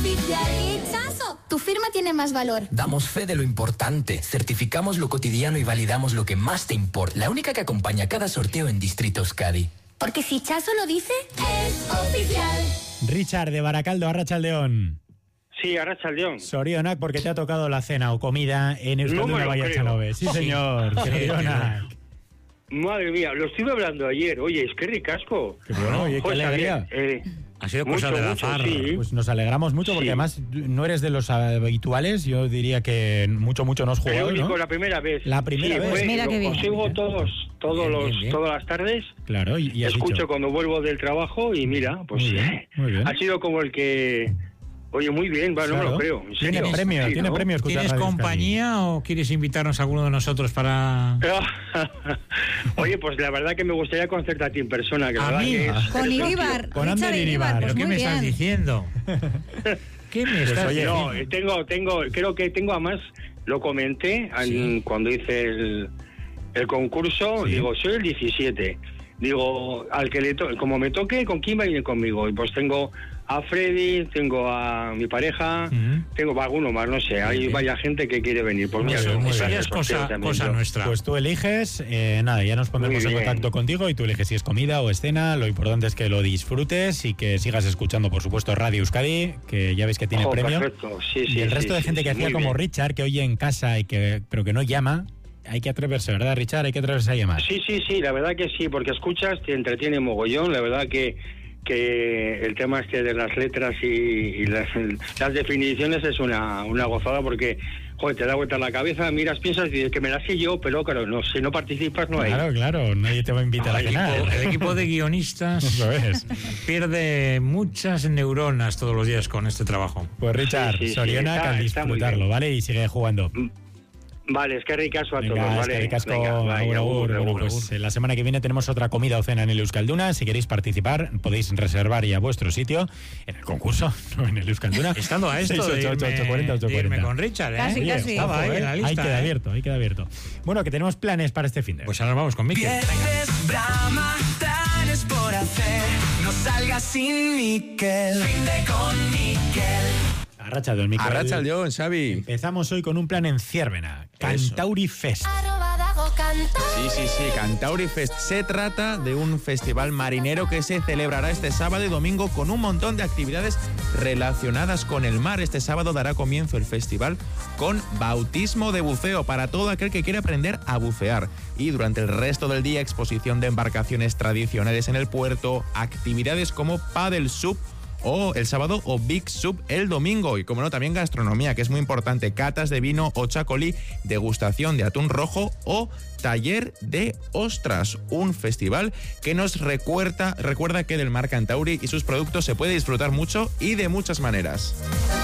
oficial. ¡Chaso! Tu firma tiene más valor. Damos fe de lo importante, certificamos lo cotidiano y validamos lo que más te importa. La única que acompaña cada sorteo en Distrito Euskadi. Porque si Chaso lo dice, es oficial. Richard de Baracaldo, Arratsaldeon. Sí, Arratsaldeon. Sorionak, porque te ha tocado la cena o comida en Euskalduna Vallatxanove. Sí, señor. Sorionak. Madre mía, lo estuve hablando ayer. Oye, es que ricasco. Qué bueno, oye, qué alegría. Ha sido cosa de azar. Sí. Pues nos alegramos mucho porque además no eres de los habituales. Yo diría que mucho no has jugado, único, ¿no? La primera vez. La primera vez. Pues mira qué bien. Os sigo todas las tardes. Claro, y has escucho dicho. cuando vuelvo del trabajo y mira, pues muy bien. ha sido como el que... Oye, muy bien, no me lo creo. Tiene premio, sí, tiene ¿no? premio escuchar ¿Tienes Radio compañía Euskadi? o quieres invitarnos a alguno de nosotros para...? Oye, pues la verdad que me gustaría conocerte en persona. Que la ¿A verdad mí? que es- Con Iribar. Con Richard Ander Iribar. pues ¿Pero qué muy me estás bien. diciendo? ¿Qué me estás oye, diciendo? No, creo que tengo, además, lo comenté cuando hice el concurso, digo, soy el 17. Digo, al que como me toque, ¿con quién va a ir conmigo? Y pues tengo a Freddy, tengo a mi pareja, tengo a alguno más, no sé, hay vaya gente que quiere venir. Pues mira, Eso ya gracias, es cosa yo. nuestra. Pues tú eliges, nada, ya nos pondremos Muy en bien. contacto contigo y tú eliges si es comida o escena. Lo importante es que lo disfrutes y que sigas escuchando, por supuesto, Radio Euskadi, que ya veis que tiene premio. Perfecto, sí, Y el resto de gente que hacía muy como bien. Richard, que oye en casa pero que no llama, hay que atreverse, ¿verdad, Richard? Hay que atreverse a llamar. Sí, la verdad que sí, porque escuchas, te entretiene mogollón, la verdad que el tema de las letras y las definiciones es una gozada porque, joder, te da vuelta la cabeza, miras, piensas y dices que me la sé yo, pero claro, no, si no participas no hay. Claro, nadie te va a invitar a cenar. El equipo de guionistas Eso es. pierde muchas neuronas todos los días con este trabajo. Pues Richard, Sí, Sorionak, está a muy disfrutarlo, bien. ¿vale? Y sigue jugando. Vale, es que ricasco a todos, Venga, vale. es que ricasco, Venga, agur. Bueno, pues la semana que viene tenemos otra comida o cena en el Euskalduna. Si queréis participar, podéis reservar ya vuestro sitio en el concurso, no en el Euskalduna. Estando a esto de 688-840-840. irme con Richard, ¿eh? Casi, Oye, casi. Estaba ahí en la lista. Ahí queda abierto, ahí queda abierto. Bueno, que tenemos planes para este fin de. Pues ahora vamos con Miquel. Viernes, drama, planes por hacer. No salgas sin Miquel. Fin de con Miquel. Arratsaldeon, Miquel. Arratsaldeon, Xavi. Empezamos hoy con un plan en Ciervena, Cantauri Fest. Sí, Cantauri Fest. Se trata de un festival marinero que se celebrará este sábado y domingo con un montón de actividades relacionadas con el mar. Este sábado dará comienzo el festival con bautismo de buceo para todo aquel que quiera aprender a bucear. Y durante el resto del día, exposición de embarcaciones tradicionales en el puerto, actividades como paddle sub o el sábado o Big Sub el domingo. Y como no, también gastronomía, que es muy importante, catas de vino o chacolí, degustación de atún rojo o taller de ostras, un festival que nos recuerda que del mar Cantauri y sus productos se puede disfrutar mucho y de muchas maneras.